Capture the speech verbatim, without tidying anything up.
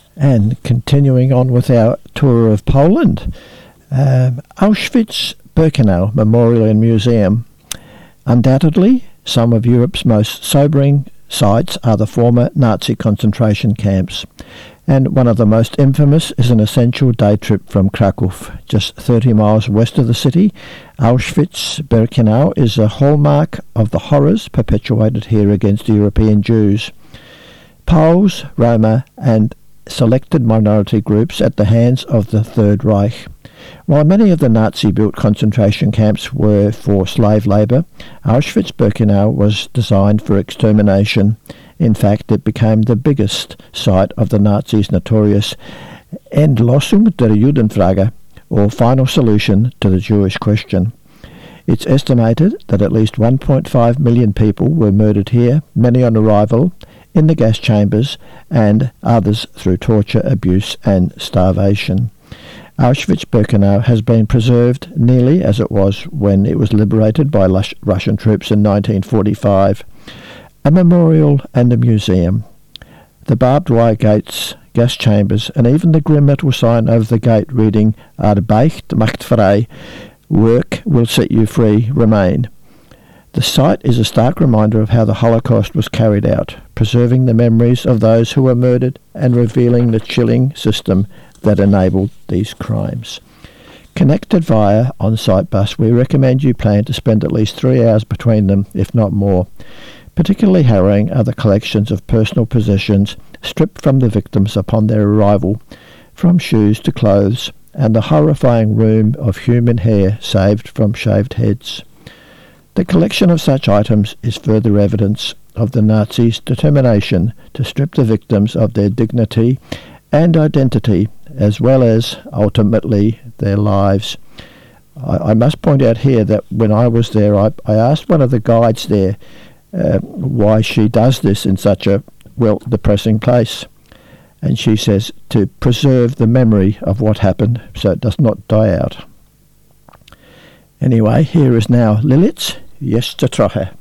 And continuing on with our tour of Poland, um, Auschwitz-Birkenau Memorial and Museum. Undoubtedly, some of Europe's most sobering sites are the former Nazi concentration camps, and one of the most infamous is an essential day trip from Krakow, just thirty miles west of the city. Auschwitz-Birkenau is a hallmark of the horrors perpetuated here against European Jews, Poles, Roma, and selected minority groups at the hands of the Third Reich. While many of the Nazi-built concentration camps were for slave labour, Auschwitz-Birkenau was designed for extermination. In fact, it became the biggest site of the Nazis' notorious Endlösung der Judenfrage, or final solution to the Jewish question. It's estimated that at least one point five million people were murdered here, many on arrival, in the gas chambers, and others through torture, abuse and starvation. Auschwitz-Birkenau has been preserved nearly as it was when it was liberated by Russian troops in nineteen forty-five. A memorial and a museum. The barbed wire gates, gas chambers, and even the grim metal sign over the gate reading Arbeit macht frei, work will set you free, remain. The site is a stark reminder of how the Holocaust was carried out, preserving the memories of those who were murdered and revealing the chilling system that enabled these crimes. Connected via on-site bus, we recommend you plan to spend at least three hours between them, if not more. Particularly harrowing are the collections of personal possessions stripped from the victims upon their arrival, from shoes to clothes, and the horrifying room of human hair saved from shaved heads. The collection of such items is further evidence of the Nazis' determination to strip the victims of their dignity and identity, as well as, ultimately, their lives. I, I must point out here that when I was there, I, I asked one of the guides there uh, why she does this in such a, well, depressing place. And she says, to preserve the memory of what happened so it does not die out. Anyway, here is now Lilith's Yes to Troche.